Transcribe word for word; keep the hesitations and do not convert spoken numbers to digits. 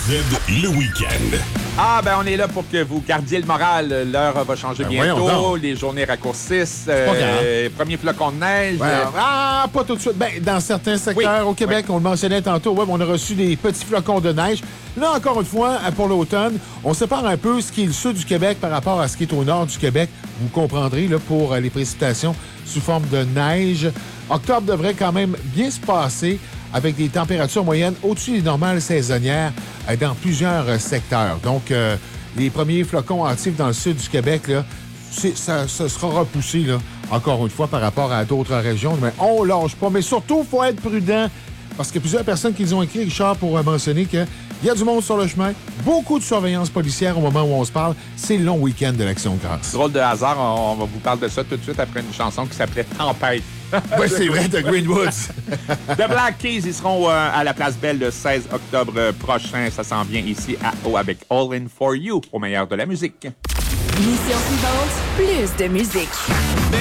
Z, le week-end. Ah, ben on est là pour que vous gardiez le moral. L'heure va changer Ben, bientôt. Les journées raccourcissent. Euh, premier flocon de neige. Ouais, ah, pas tout de suite. Ben, dans certains secteurs Oui. au Québec, Oui. on le mentionnait tantôt, ouais, on a reçu des petits flocons de neige. Là, encore une fois, pour l'automne, on sépare un peu ce qui est le sud du Québec par rapport à ce qui est au nord du Québec. Vous comprendrez, là, pour les précipitations sous forme de neige. Octobre devrait quand même bien se passer avec des températures moyennes au-dessus des normales saisonnières euh, dans plusieurs euh, secteurs. Donc, euh, les premiers flocons actifs dans le sud du Québec, là, c'est, ça, ça sera repoussé, là, encore une fois, par rapport à d'autres régions. Mais on lâche pas. Mais surtout, il faut être prudent parce qu'il y a plusieurs personnes qui nous ont écrit, Richard, pour euh, mentionner qu'il y a du monde sur le chemin, beaucoup de surveillance policière au moment où on se parle. C'est le long week-end de l'Action de grâce. Drôle de hasard, on, on va vous parler de ça tout de suite après une chanson qui s'appelait Tempête. Oui, c'est vrai, de Greenwoods. The Black Keys, ils seront euh, à la Place Belle le seize octobre prochain. Ça s'en vient ici à O avec All In For You, au meilleur de la musique. Mission suivante, plus de musique.